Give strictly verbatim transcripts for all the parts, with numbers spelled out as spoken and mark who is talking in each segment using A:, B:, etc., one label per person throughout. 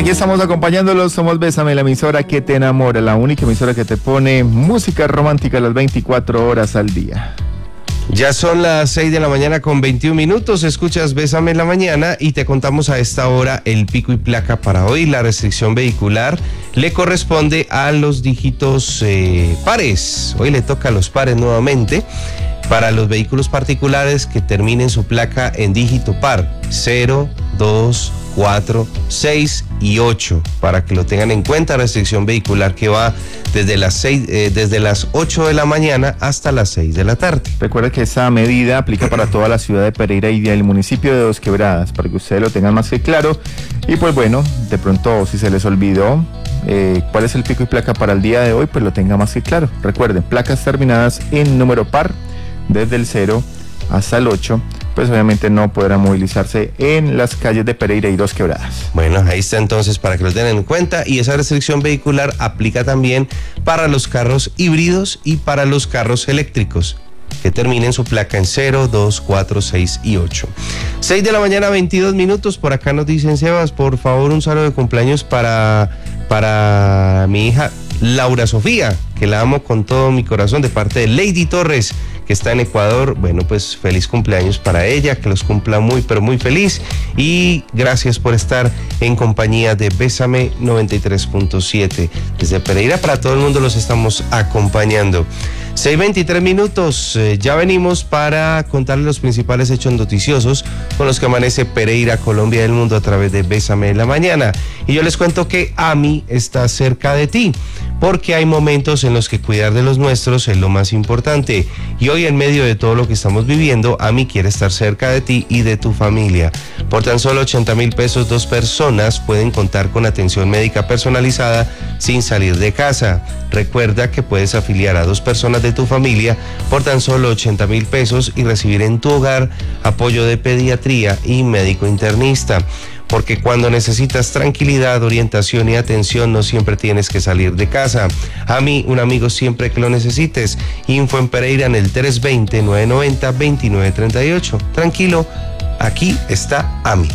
A: Aquí estamos acompañándolos, somos Bésame, la emisora que te enamora, la única emisora que te pone música romántica las veinticuatro horas al día.
B: Ya son las seis de la mañana con veintiún minutos, escuchas Bésame en la mañana y te contamos a esta hora el pico y placa para hoy. La restricción vehicular le corresponde a los dígitos eh, pares, hoy le toca a los pares nuevamente. Para los vehículos particulares que terminen su placa en dígito par, cero, dos, cuatro, seis y ocho, para que lo tengan en cuenta. Restricción vehicular que va desde las seis, eh, desde las ocho de la mañana hasta las seis de la tarde.
A: Recuerda que esta medida aplica para toda la ciudad de Pereira y el municipio de Dos Quebradas, para que ustedes lo tengan más que claro. Y pues bueno, de pronto si se les olvidó eh, cuál es el pico y placa para el día de hoy, pues lo tengan más que claro. Recuerden, placas terminadas en número par, desde el cero hasta el ocho, pues obviamente no podrán movilizarse en las calles de Pereira y Dos Quebradas.
B: Bueno, ahí está entonces para que lo tengan en cuenta, y esa restricción vehicular aplica también para los carros híbridos y para los carros eléctricos que terminen su placa en cero, dos, cuatro, seis y ocho. seis de la mañana, veintidós minutos, por acá nos dicen: Sebas, por favor, un saludo de cumpleaños para, para mi hija Laura Sofía, que la amo con todo mi corazón, de parte de Lady Torres, que está en Ecuador. Bueno, pues feliz cumpleaños para ella, que los cumpla muy, pero muy feliz, y gracias por estar en compañía de Bésame noventa y tres punto siete. Desde Pereira para todo el mundo los estamos acompañando. seis veintitrés minutos, eh, ya venimos para contarles los principales hechos noticiosos con los que amanece Pereira, Colombia y el mundo a través de Bésame en la mañana. Y yo les cuento que AMI está cerca de ti, porque hay momentos en los que cuidar de los nuestros es lo más importante. Y hoy, en medio de todo lo que estamos viviendo, AMI quiere estar cerca de ti y de tu familia. Por tan solo ochenta mil pesos, dos personas pueden contar con atención médica personalizada sin salir de casa. Recuerda que puedes afiliar a dos personas de tu familia por tan solo ochenta mil pesos y recibir en tu hogar apoyo de pediatría y médico internista. Porque cuando necesitas tranquilidad, orientación y atención, no siempre tienes que salir de casa. A mí, un amigo siempre que lo necesites. Info en Pereira en el tres dos cero, nueve nueve cero, dos nueve tres ocho. Tranquilo, aquí está AMI.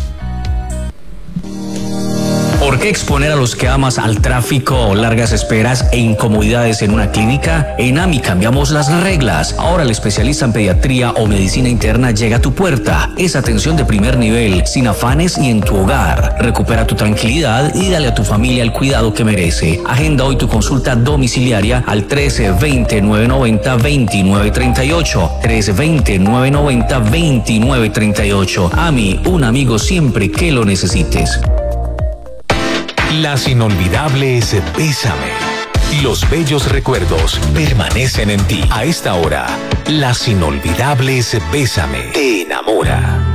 C: ¿Por qué exponer a los que amas al tráfico, largas esperas e incomodidades en una clínica? En AMI cambiamos las reglas. Ahora el especialista en pediatría o medicina interna llega a tu puerta. Es atención de primer nivel, sin afanes y en tu hogar. Recupera tu tranquilidad y dale a tu familia el cuidado que merece. Agenda hoy tu consulta domiciliaria al trece veinte, nueve noventa, veintinueve treinta y ocho. trece veinte, nueve noventa, veintinueve treinta y ocho. AMI, un amigo siempre que lo necesites.
D: Las inolvidables Bésame. Los bellos recuerdos permanecen en ti. A esta hora, las inolvidables Bésame te enamora.